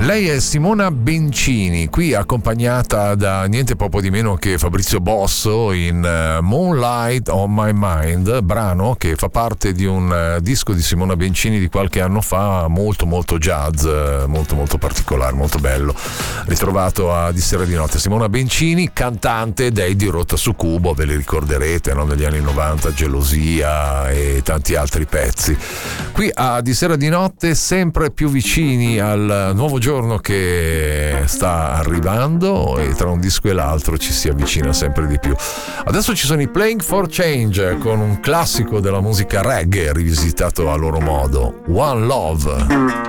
Lei è Simona Bencini, qui accompagnata da niente poco di meno che Fabrizio Bosso in Moonlight on My Mind, brano che fa parte di un disco di Simona Bencini di qualche anno fa, molto molto jazz, molto molto particolare, molto bello, ritrovato a Di Sera di Notte. Simona Bencini, cantante dei Di Rotta su Cubo, ve li ricorderete, no? Negli anni 90, Gelosia e tanti altri pezzi. Qui a Di Sera di Notte, sempre più vicini al nuovo giorno che sta arrivando, e tra un disco e l'altro ci si avvicina sempre di più. Adesso ci sono i Playing for Change con un classico della musica reggae rivisitato a loro modo, One Love.